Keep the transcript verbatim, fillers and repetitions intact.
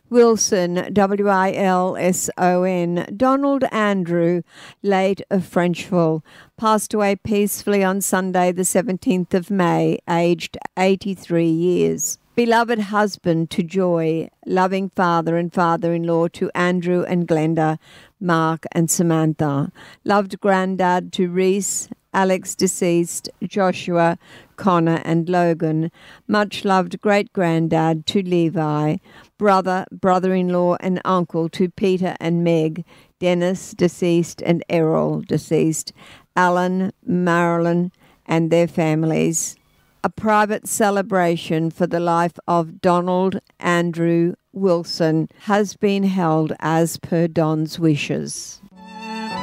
Wilson, W I L S O N, Donald Andrew, late of Frenchville, passed away peacefully on Sunday the seventeenth of May, aged eighty-three years. Beloved husband to Joy, loving father and father-in-law to Andrew and Glenda, Mark and Samantha. Loved granddad to Reese, Alex deceased, Joshua, Connor and Logan. Much loved great-granddad to Levi. Brother, brother-in-law and uncle to Peter and Meg. Dennis deceased and Errol deceased. Alan, Marilyn and their families. A private celebration for the life of Donald Andrew Wilson has been held as per Don's wishes.